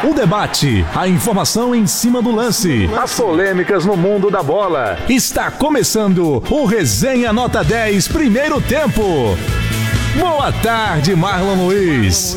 O debate, a informação em cima do lance, as polêmicas no mundo da bola. Está começando o Resenha Nota 10, primeiro tempo. Boa tarde, Marlon Luiz.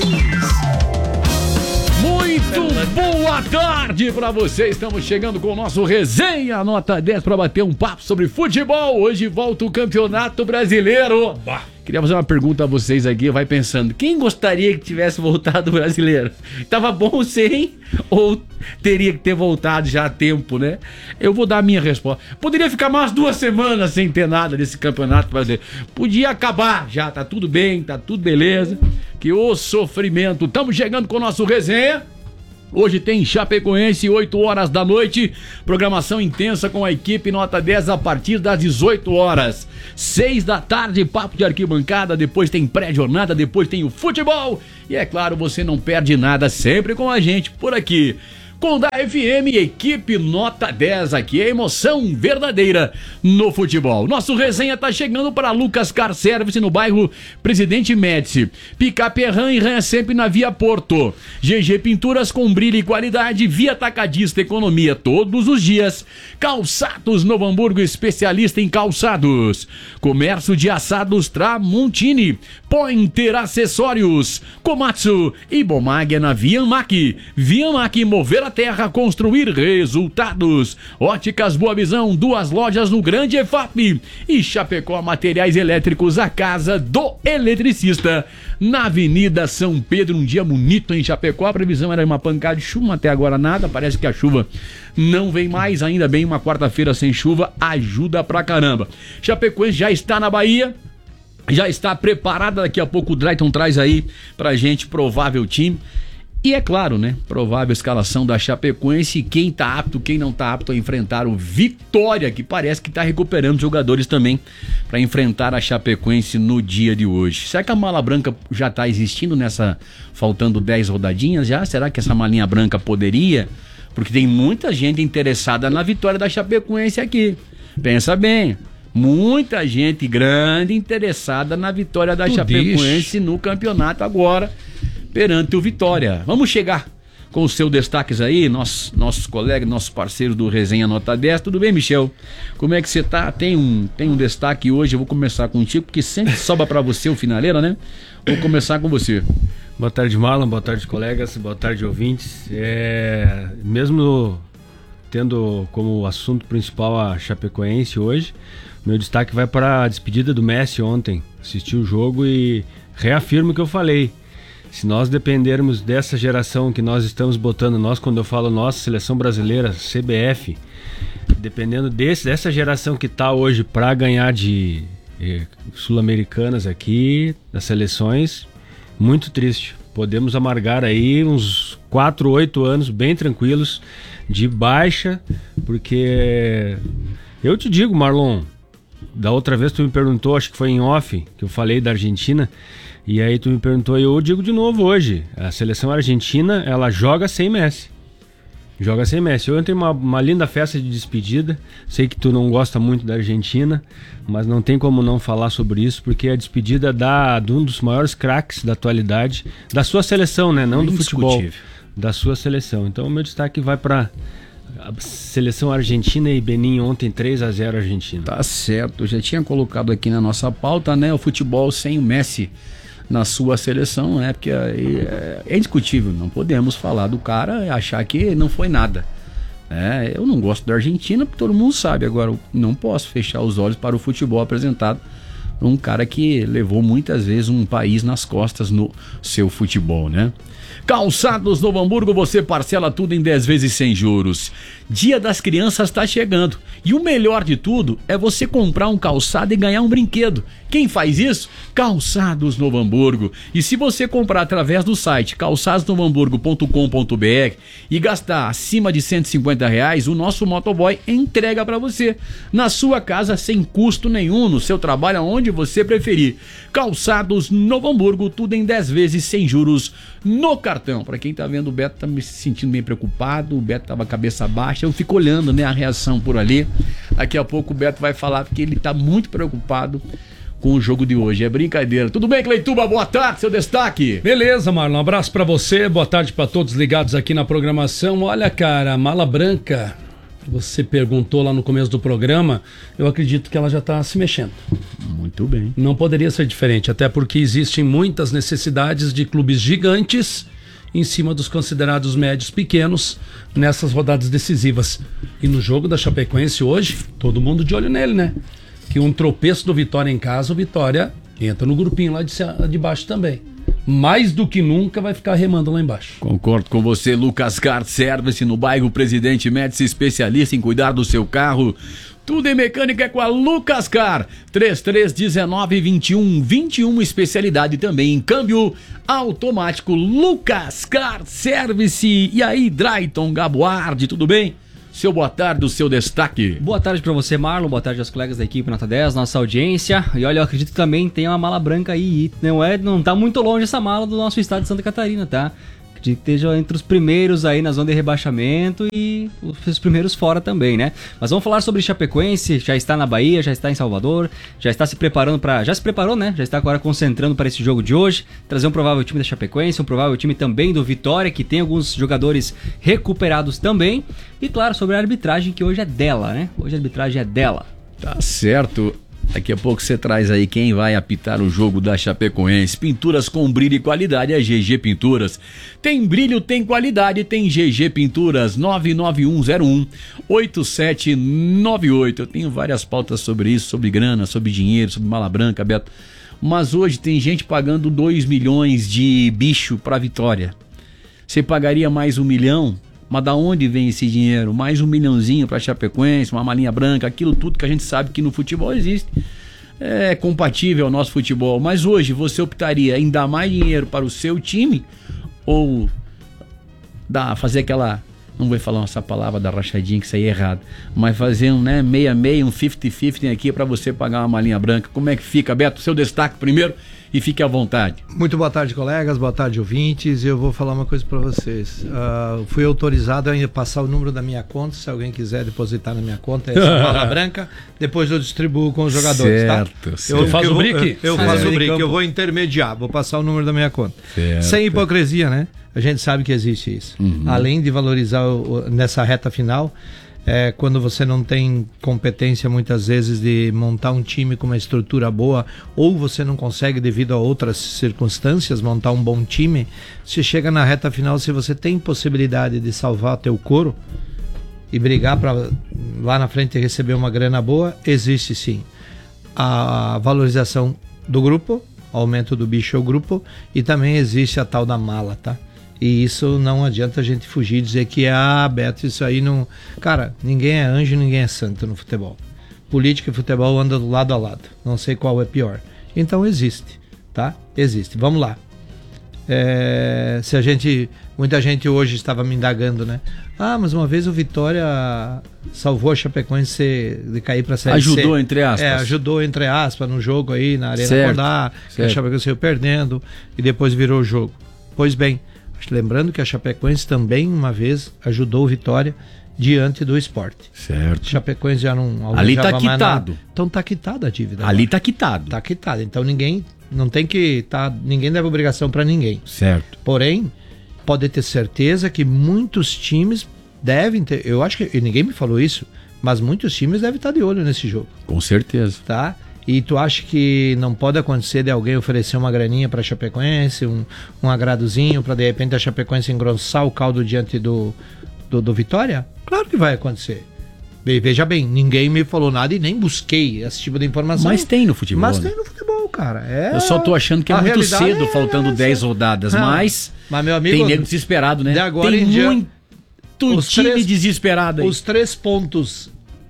Muito boa tarde para você. Estamos chegando com o nosso Resenha Nota 10 para bater um papo sobre futebol. Hoje volta o Campeonato Brasileiro. Queria fazer uma pergunta a vocês aqui, vai pensando, quem gostaria que tivesse voltado o Brasileiro? Tava bom sem ou teria que ter voltado já há tempo, né? Eu vou dar a minha resposta. Poderia ficar mais 2 semanas sem ter nada desse Campeonato Brasileiro. Podia acabar já, tá tudo bem, tá tudo beleza. Que o sofrimento. Estamos chegando com o nosso Resenha. Hoje tem Chapecoense, 8 horas da noite, programação intensa com a equipe Nota 10 a partir das 18 horas. 6 da tarde, papo de arquibancada, depois tem pré-jornada, depois tem o futebol. E é claro, você não perde nada sempre com a gente por aqui. Com da FM, equipe Nota 10, aqui é emoção verdadeira no futebol. Nosso Resenha tá chegando para Lucas Car Service no bairro Presidente Médici. Picape Ram e Ram sempre na Via Porto. GG Pinturas com brilho e qualidade, Via Atacadista Economia todos os dias. Calçados Novo Hamburgo, especialista em calçados. Comércio de assados Tramontini. Pointer Acessórios. Komatsu e Bomag na Viamac. Viamac, mover a terra, construir resultados. Óticas Boa Visão, 2 lojas no Grande EFAP. E Chapecó Materiais Elétricos, a casa do eletricista. Na Avenida São Pedro, um dia bonito em Chapecó. A previsão era uma pancada de chuva, até agora nada. Parece que a chuva não vem mais, ainda bem, uma quarta-feira sem chuva ajuda pra caramba. Chapecoense já está na Bahia. Já está preparada, daqui a pouco o Drayton traz aí pra gente provável time. E é claro, né? Provável escalação da Chapecoense, quem tá apto, quem não tá apto a enfrentar o Vitória, que parece que tá recuperando jogadores também para enfrentar a Chapecoense no dia de hoje. Será que a mala branca já tá existindo nessa, faltando 10 rodadinhas já? Será que essa malinha branca poderia? Porque tem muita gente interessada na vitória da Chapecoense aqui. Pensa bem. Muita gente grande interessada na vitória da Chapecoense no campeonato agora, perante o Vitória. Vamos chegar com os seus destaques aí, nossos colegas, nossos parceiros do Resenha Nota 10. Tudo bem, Michel? Como é que você tá? Tem um destaque hoje, eu vou começar contigo, porque sempre sobra pra você o finaleira, né? Vou começar com você. Boa tarde, Marlon, boa tarde, colegas, boa tarde, ouvintes. Mesmo tendo como assunto principal a Chapecoense hoje, meu destaque vai para a despedida do Messi ontem. Assisti o jogo e reafirmo o que eu falei. Se nós dependermos dessa geração que nós estamos botando, quando eu falo nossa, seleção brasileira, CBF, dependendo dessa geração que está hoje para ganhar de sul-americanas aqui, das seleções, muito triste. Podemos amargar aí uns 4, 8 anos bem tranquilos de baixa, porque eu te digo, Marlon, da outra vez tu me perguntou, acho que foi em off, que eu falei da Argentina, e aí tu me perguntou, e eu digo de novo hoje, a seleção argentina, ela joga sem Messi. Joga sem Messi. Ontem uma linda festa de despedida, sei que tu não gosta muito da Argentina, mas não tem como não falar sobre isso, porque a despedida de um dos maiores craques da atualidade, da sua seleção, né? Não do futebol, da sua seleção. Então o meu destaque vai para a seleção argentina e Benin ontem, 3-0 Argentina. Tá certo, eu já tinha colocado aqui na nossa pauta, né? O futebol sem o Messi na sua seleção, né? Porque é indiscutível, não podemos falar do cara e achar que não foi nada. Eu não gosto da Argentina, porque todo mundo sabe. Agora, eu não posso fechar os olhos para o futebol apresentado por um cara que levou muitas vezes um país nas costas no seu futebol, né? Calçados Novo Hamburgo, você parcela tudo em 10 vezes sem juros. Dia das Crianças está chegando. E o melhor de tudo é você comprar um calçado e ganhar um brinquedo. Quem faz isso? Calçados Novo Hamburgo. E se você comprar através do site calçadosnovohamburgo.com.br e gastar acima de R$150, o nosso motoboy entrega para você na sua casa sem custo nenhum, no seu trabalho, aonde você preferir. Calçados Novo Hamburgo, tudo em 10 vezes sem juros no cartão. Para quem tá vendo, o Beto tá me sentindo meio preocupado, o Beto tava cabeça baixa, eu fico olhando, né, a reação por ali. Daqui a pouco o Beto vai falar porque ele tá muito preocupado com o jogo de hoje. É brincadeira. Tudo bem, Cleituba? Boa tarde, seu destaque. Beleza, Marlon. Um abraço pra você. Boa tarde pra todos ligados aqui na programação. Olha, cara, a mala branca, você perguntou lá no começo do programa, eu acredito que ela já tá se mexendo. Muito bem. Não poderia ser diferente, até porque existem muitas necessidades de clubes gigantes em cima dos considerados médios pequenos nessas rodadas decisivas. E no jogo da Chapecoense hoje, todo mundo de olho nele, né? Que um tropeço do Vitória em casa, o Vitória entra no grupinho lá de baixo também. Mais do que nunca vai ficar remando lá embaixo. Concordo com você, Lucas Car Service, no bairro Presidente Médici, especialista em cuidar do seu carro. Tudo em mecânica é com a Lucas Car. 3319-2121, especialidade também em câmbio automático. Lucas Car Service. E aí, Drayton Gaboardi, tudo bem? Seu boa tarde, o seu destaque. Boa tarde pra você, Marlon. Boa tarde aos colegas da equipe Nota 10, nossa audiência. E olha, eu acredito que também tem uma mala branca aí. Não tá muito longe essa mala do nosso estado de Santa Catarina, tá? Acredito que esteja entre os primeiros aí na zona de rebaixamento e os primeiros fora também, né? Mas vamos falar sobre Chapecoense. Já está na Bahia, já está em Salvador, já está se preparando já se preparou, né? Já está agora concentrando para esse jogo de hoje. Trazer um provável time da Chapecoense, um provável time também do Vitória, que tem alguns jogadores recuperados também. E claro, sobre a arbitragem, que hoje é dela, né? Hoje a arbitragem é dela. Tá certo. Daqui a pouco você traz aí quem vai apitar o jogo da Chapecoense. Pinturas com brilho e qualidade é GG Pinturas. Tem brilho, tem qualidade, tem GG Pinturas. 991018798. Eu tenho várias pautas sobre isso, sobre grana, sobre dinheiro, sobre mala branca, Beto. Mas hoje tem gente pagando 2 milhões de bicho pra Vitória. Você pagaria mais 1 milhão? Mas da onde vem esse dinheiro? Mais 1 milhãozinho para Chapecoense, uma malinha branca, aquilo tudo que a gente sabe que no futebol existe. É compatível ao nosso futebol. Mas hoje você optaria em dar mais dinheiro para o seu time ou fazer aquela... Não vou falar essa palavra da rachadinha, que isso aí é errado. Mas fazer um meia-meia, um 50-50 aqui para você pagar uma malinha branca. Como é que fica, Beto? Seu destaque primeiro e fique à vontade. Muito boa tarde, colegas. Boa tarde, ouvintes. Eu vou falar uma coisa para vocês. Fui autorizado a passar o número da minha conta. Se alguém quiser depositar na minha conta, essa mala branca. Depois eu distribuo com os jogadores, certo, tá? Certo. Eu faço o brick? Eu faço o brick. Eu vou intermediar. Vou passar o número da minha conta. Certo. Sem hipocrisia, né? A gente sabe que existe isso. Além de valorizar nessa reta final, quando você não tem competência muitas vezes de montar um time com uma estrutura boa, ou você não consegue, devido a outras circunstâncias, montar um bom time, você chega na reta final, se você tem possibilidade de salvar teu couro e brigar para lá na frente receber uma grana boa, existe sim a valorização do grupo, aumento do bicho ao grupo, e também existe a tal da mala, tá? E isso não adianta a gente fugir e dizer que, Beto, isso aí não... Cara, ninguém é anjo, ninguém é santo no futebol. Política e futebol andam do lado a lado. Não sei qual é pior. Então existe, tá? Existe. Vamos lá. Muita gente hoje estava me indagando, né? Mas uma vez o Vitória salvou a Chapecoense de cair para a Série C. Ajudou, entre aspas. Ajudou, entre aspas, no jogo aí, na Arena Condá, que a Chapecoense saiu perdendo e depois virou o jogo. Pois bem, lembrando que a Chapecoense também uma vez ajudou o Vitória diante do Sport. Certo. Chapecoense já não... Ali tá quitado. Então tá quitada a dívida. Ali tá quitado. Tá quitado. Então ninguém deve obrigação para ninguém. Certo. Porém, pode ter certeza que muitos times devem ter... Eu acho que... Ninguém me falou isso, mas muitos times devem estar de olho nesse jogo. Com certeza. Tá? E tu acha que não pode acontecer de alguém oferecer uma graninha para a Chapecoense, um agradozinho para de repente a Chapecoense engrossar o caldo diante do Vitória? Claro que vai acontecer. Veja bem, ninguém me falou nada e nem busquei esse tipo de informação. Mas tem no futebol. Mas né? tem no futebol, cara. Eu só tô achando que é muito cedo, faltando 10 rodadas. Mas meu amigo, tem nego desesperado, né? De agora tem em muito time desesperado aí. Os 3 pontos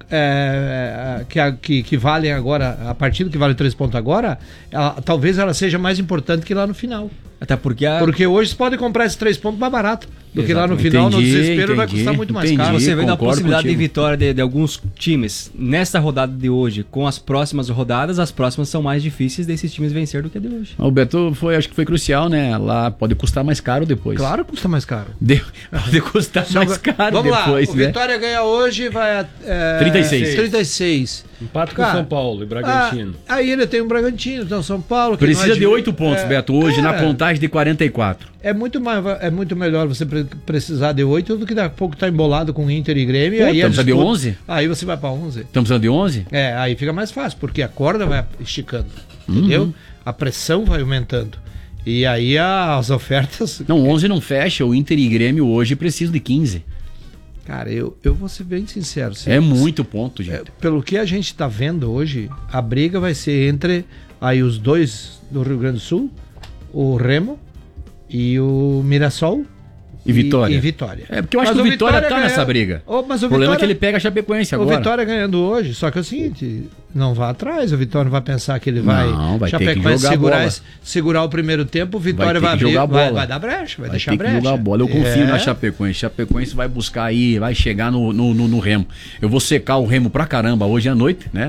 que valem agora, a partida que vale 3 pontos agora, talvez ela seja mais importante que lá no final. Até porque hoje você pode comprar esses 3 pontos mais barato do que lá no final. No desespero vai custar muito mais caro. Você vê a possibilidade de vitória de alguns times nessa rodada de hoje com as próximas rodadas. As próximas são mais difíceis desses times vencer do que a de hoje. O Beto acho que foi crucial, né? Lá pode custar mais caro depois. Claro que custa mais caro. Pode custar mais caro Vamos depois, lá, o né? Vitória ganha hoje, vai 36. 36. Empate com o São Paulo e Bragantino. Aí ele tem o Bragantino, então São Paulo... Que Precisa de 8 pontos, Beto, hoje na contagem de 44. É muito melhor você precisar de 8 do que daqui a pouco tá embolado com Inter e Grêmio. Pô, aí estamos de 11? Aí você vai pra 11. Estamos precisando de 11? Aí fica mais fácil, porque a corda vai esticando, entendeu? A pressão vai aumentando. E aí as ofertas... Não, 11 não fecha, o Inter e Grêmio hoje precisam de 15. Cara, eu vou ser bem sincero. É muito ponto, gente. Pelo que a gente tá vendo hoje, a briga vai ser entre aí os dois do Rio Grande do Sul, o Remo e o Mirassol. E Vitória. E Vitória. É, porque eu acho que o Vitória tá nessa briga. Mas o problema é que ele pega a Chapecoense agora. O Vitória ganhando hoje, só que é o seguinte, não vá atrás, o Vitória não vai pensar que ele vai... Não, vai ter que jogar segurar o primeiro tempo, o Vitória vai abrir, vai dar brecha, vai deixar brecha. Vai ter que jogar a bola. Eu confio na Chapecoense. Chapecoense vai buscar aí, vai chegar no Remo. Eu vou secar o Remo pra caramba hoje à noite, né?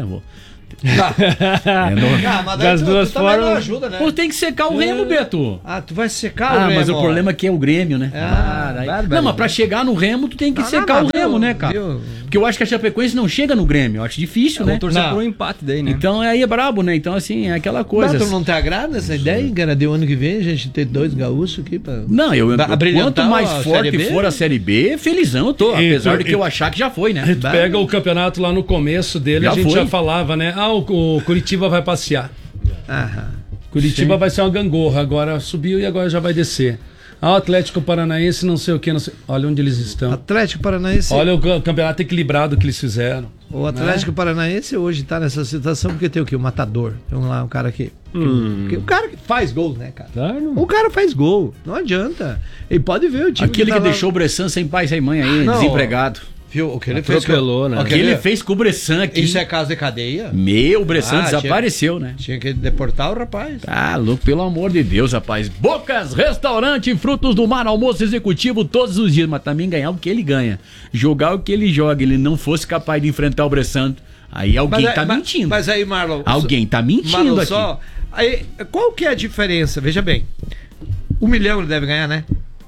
Mas das duas formas não ajuda, né? Pô, tem que secar o Remo, Beto. Tu vai secar o Remo. Mas o problema é que é o Grêmio, né? Não, mas pra chegar no Remo, tu tem que secar o Remo, né, cara? Porque eu acho que a Chapecoense não chega no Grêmio. Eu acho difícil, né? Vou torcer por um empate daí, né? Então aí é brabo, né? Então, assim, é aquela coisa. Mas tu não te agrada essa ideia, cara, de ano que vem a gente ter 2 gaúchos aqui pra... Não, quanto mais forte for a Série B, felizão eu tô. Apesar de que eu achar que já foi, né? Tu pega o campeonato lá no começo dele, a gente já falava, né? O Curitiba vai passear. Curitiba vai ser uma gangorra, agora subiu e agora já vai descer. O Atlético Paranaense, não sei o que, não sei. Olha onde eles estão. Atlético Paranaense. Olha o campeonato equilibrado que eles fizeram. O Atlético Paranaense hoje tá nessa situação porque tem o quê? O matador. Tem lá um cara que. O cara que faz gol, né, cara? O cara faz gol. Não adianta. E pode ver o time. Aquele que deixou o Bressan sem pai, sem mãe aí, desempregado. Viu? O que ele fez né? O que ele fez com o Bressan aqui. Isso é caso de cadeia? O Bressan desapareceu, né? Tinha que deportar o rapaz. Louco, pelo amor de Deus, rapaz. Bocas, restaurante, frutos do mar, almoço executivo todos os dias, mas também ganhar o que ele ganha. Jogar o que ele joga. Ele não fosse capaz de enfrentar o Bressan. Aí alguém tá mentindo. Mas aí, Marlon... Alguém tá mentindo aqui. Aí, qual que é a diferença? Veja bem. 1 milhão ele deve ganhar, né?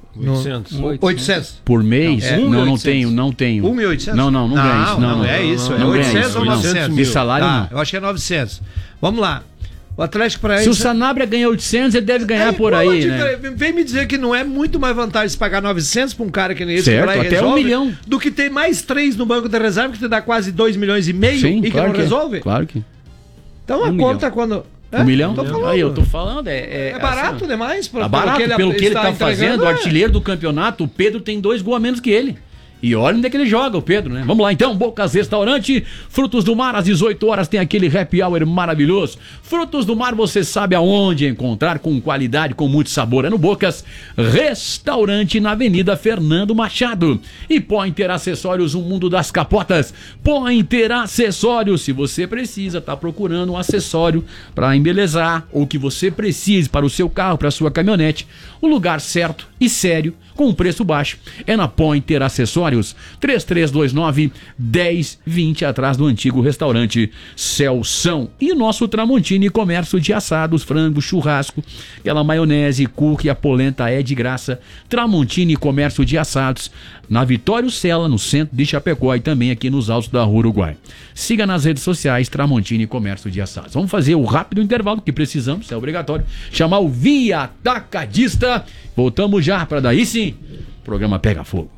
800 por mês? Não tenho. 1.800? Não ganha isso. Não é isso. É 800 ou 900 de salário, não. Eu acho que é 900. Vamos lá. O Atlético Paranaense... Se o Sanabria ganha 800, ele deve ganhar por aí, né? Vem me dizer que não é muito mais vantagem se pagar 900 pra um cara que nem esse, certo, que até resolve, 1 milhão. do que ter mais 3 no banco da reserva que te dá quase 2 milhões e meio. Sim, e claro que não resolve? Claro que. Então a conta quando... 1 milhão? Aí eu tô falando. É barato assim, demais. Pelo que ele tá fazendo, o artilheiro do campeonato, o Pedro tem 2 gols a menos que ele. E olha onde é que ele joga, o Pedro, né? Vamos lá então, Bocas Restaurante, Frutos do Mar, às 18 horas tem aquele happy hour maravilhoso. Frutos do Mar você sabe aonde encontrar, com qualidade, com muito sabor. É no Bocas Restaurante, na Avenida Fernando Machado. E Pointer Acessórios, o mundo das capotas. Pointer Acessórios, se você precisa, tá procurando um acessório para embelezar ou que você precise para o seu carro, para a sua caminhonete, o lugar certo e sério, com um preço baixo, é na Pointer Acessórios, 3329-1020, atrás do antigo restaurante Celção. E o nosso Tramontini Comércio de assados, frango, churrasco, aquela maionese, cookie, a polenta é de graça. Tramontini Comércio de assados, na Vitório Sela, no centro de Chapecó e também aqui nos altos da Rua Uruguai. Siga nas redes sociais Tramontini Comércio de assados. Vamos fazer o rápido intervalo que precisamos, é obrigatório, chamar o Via Atacadista. Voltamos já para daí sim, o programa pega fogo.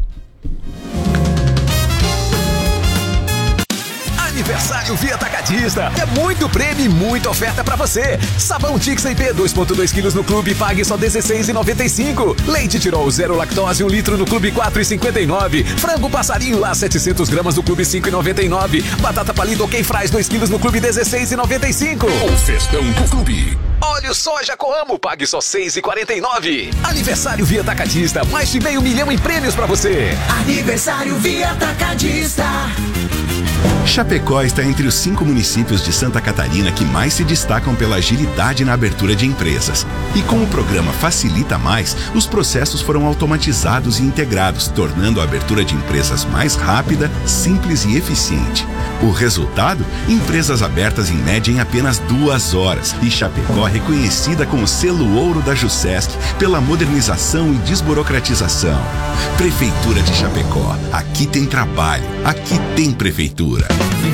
Aniversário Via Atacadista. É muito prêmio e muita oferta pra você. Sabão Tix IP 2,2 kg no Clube, pague só R$16,95. Leite Tirol 0 lactose 1 litro no Clube, R$4,59. Frango Passarinho lá 700 gramas no Clube, R$5,99. Batata Palito OK Fries 2 kg no Clube, R$16,95. O festão do Clube. Óleo soja Coamo, pague só R$6,49. Aniversário Via Atacadista, mais de R$500 mil em prêmios pra você. Aniversário Via Atacadista. Chapecó está entre os 5 municípios de Santa Catarina que mais se destacam pela agilidade na abertura de empresas. E com o programa Facilita Mais, os processos foram automatizados e integrados, tornando a abertura de empresas mais rápida, simples e eficiente. O resultado? Empresas abertas em média em apenas 2 horas. E Chapecó reconhecida com o selo ouro da Jusesc pela modernização e desburocratização. Prefeitura de Chapecó. Aqui tem trabalho. Aqui tem prefeitura.